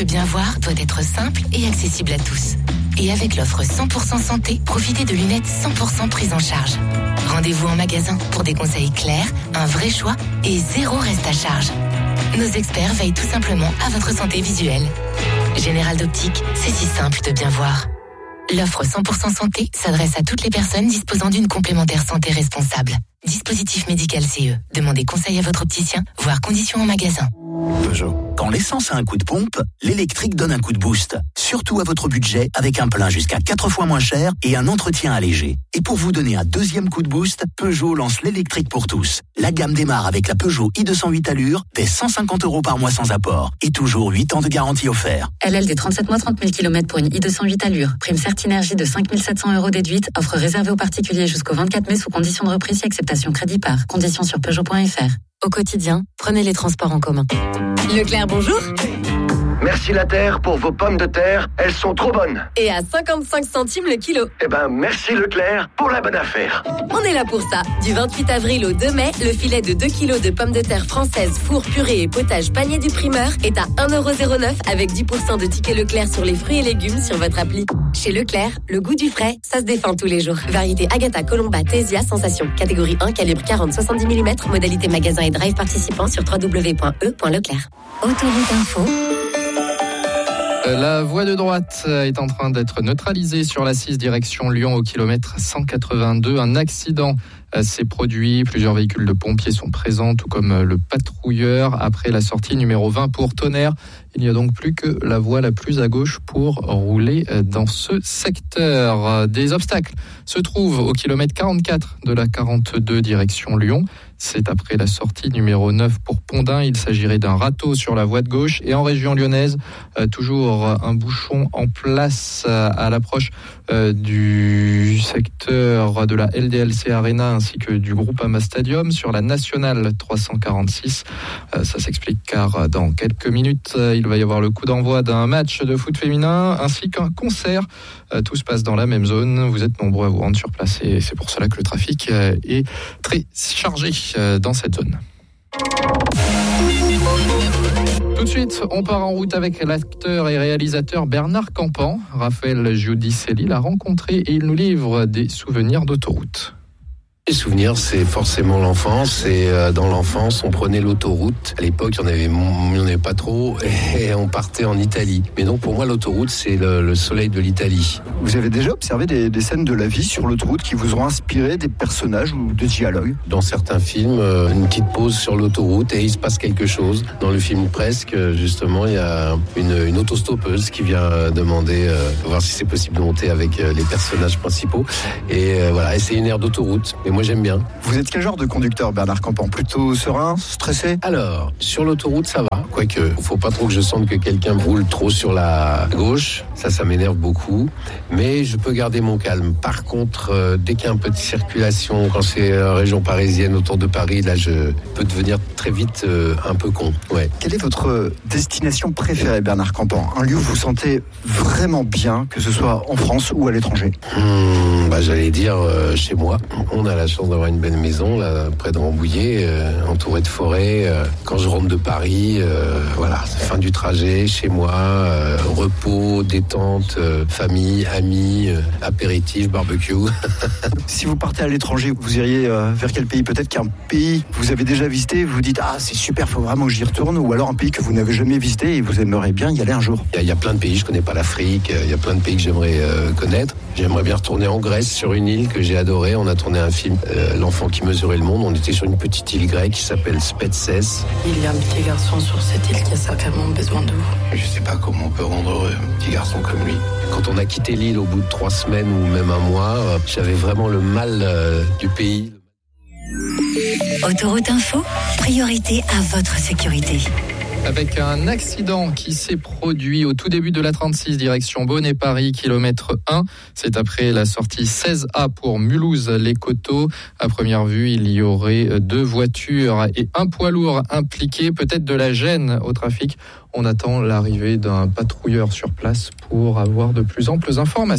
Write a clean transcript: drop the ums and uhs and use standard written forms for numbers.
que bien voir doit être simple et accessible à tous. Et avec l'offre 100% santé, profitez de lunettes 100% prises en charge. Rendez-vous en magasin pour des conseils clairs, un vrai choix et 0 reste à charge. Nos experts veillent tout simplement à votre santé visuelle. Général d'Optique, c'est si simple de bien voir. L'offre 100% santé s'adresse à toutes les personnes disposant d'une complémentaire santé responsable. Dispositif médical CE. Demandez conseil à votre opticien, voire conditions en magasin. Peugeot. Quand l'essence a un coup de pompe, l'électrique donne un coup de boost. Surtout à votre budget, avec un plein jusqu'à 4 fois moins cher et un entretien allégé. Et pour vous donner un deuxième coup de boost, Peugeot lance l'électrique pour tous. La gamme démarre avec la Peugeot i208 Allure, dès 150 € par mois sans apport. Et toujours 8 ans de garantie offert. LLD 37 mois, 30 000 km pour une i208 Allure. Prime Certinergie de 5 700 € déduite. Offre réservée aux particuliers jusqu'au 24 mai sous condition de reprise et acceptation crédit par. Conditions sur Peugeot.fr. Au quotidien, prenez les transports en commun. Leclerc, bonjour. Merci la terre pour vos pommes de terre, elles sont trop bonnes. Et à 55 centimes le kilo. Eh ben, merci Leclerc pour la bonne affaire. On est là pour ça. Du 28 avril au 2 mai, le filet de 2 kilos de pommes de terre françaises, four, purée et potage panier du primeur est à 1,09€ avec 10% de tickets Leclerc sur les fruits et légumes sur votre appli. Chez Leclerc, le goût du frais, ça se défend tous les jours. Variété Agatha, Colomba, Tésia, Sensation. Catégorie 1, calibre 40-70 mm. Modalité magasin et drive participant sur www.e.leclerc. Autoroute Info. La voie de droite est en train d'être neutralisée sur la 6 direction Lyon au kilomètre 182. Un accident s'est produit. Plusieurs véhicules de pompiers sont présents, tout comme le patrouilleur. Après la sortie numéro 20 pour Tonnerre, il n'y a donc plus que la voie la plus à gauche pour rouler dans ce secteur. Des obstacles se trouvent au kilomètre 44 de la 42 direction Lyon. C'est après la sortie numéro 9 pour Pondin. Il s'agirait d'un râteau sur la voie de gauche. Et en région lyonnaise, toujours un bouchon en place à l'approche du secteur de la LDLC Arena ainsi que du Groupama Stadium sur la Nationale 346. Ça s'explique car dans quelques minutes, il va y avoir le coup d'envoi d'un match de foot féminin ainsi qu'un concert. Tout se passe dans la même zone. Vous êtes nombreux à vous rendre sur place et c'est pour cela que le trafic est très chargé dans cette zone. Tout de suite, on part en route avec l'acteur et réalisateur Bernard Campan. Raphaël Giudicelli l'a rencontré et il nous livre des souvenirs d'autoroute. Les souvenirs, c'est forcément l'enfance. Et dans l'enfance, on prenait l'autoroute. À l'époque, il n'y en avait pas trop. Et on partait en Italie. Mais donc, pour moi, l'autoroute, c'est le soleil de l'Italie. Vous avez déjà observé des scènes de la vie sur l'autoroute qui vous ont inspiré des personnages ou des dialogues ? Dans certains films, une petite pause sur l'autoroute et il se passe quelque chose. Dans le film Presque, justement, il y a une autostoppeuse qui vient demander voir si c'est possible de monter avec les personnages principaux. Et voilà, et c'est une aire d'autoroute. Et moi, j'aime bien. Vous êtes quel genre de conducteur, Bernard Campan ? Plutôt serein, stressé ? Alors, sur l'autoroute, ça va. Quoique, faut pas trop que je sente que quelqu'un roule trop sur la gauche. Ça m'énerve beaucoup. Mais je peux garder mon calme. Par contre, dès qu'il y a un peu de circulation, quand c'est région parisienne autour de Paris, là, je peux devenir très vite un peu con. Ouais. Quelle est votre destination préférée, Bernard Campan ? Un lieu où vous sentez vraiment bien, que ce soit en France ou à l'étranger ? J'allais dire chez moi. On a la chance d'avoir une belle maison là près de Rambouillet, entourée de forêts. Quand je rentre de Paris, voilà, fin du trajet, chez moi, repos, détente, famille, amis, apéritif, barbecue. Si vous partez à l'étranger, vous iriez vers quel pays ? Peut-être qu'un pays que vous avez déjà visité, vous dites ah c'est super, faut vraiment que j'y retourne, ou alors un pays que vous n'avez jamais visité et vous aimeriez bien y aller un jour. Il y a plein de pays, je connais pas l'Afrique. Il y a plein de pays que j'aimerais connaître. J'aimerais bien retourner en Grèce sur une île que j'ai adorée. On a tourné un film, L'enfant qui mesurait le monde. On était sur une petite île grecque qui s'appelle Spetses. Il y a un petit garçon sur cette île qui a certainement besoin de vous. Je sais pas comment on peut rendre heureux un petit garçon comme lui. Quand on a quitté l'île au bout de 3 semaines ou même un mois, j'avais vraiment le mal du pays. Autoroute Info, priorité à votre sécurité. Avec un accident qui s'est produit au tout début de la 36 direction Bonnet-Paris, kilomètre 1. C'est après la sortie 16A pour Mulhouse-les-Coteaux. À première vue, il y aurait 2 voitures et un poids lourd impliqué. Peut-être de la gêne au trafic. On attend l'arrivée d'un patrouilleur sur place pour avoir de plus amples informations.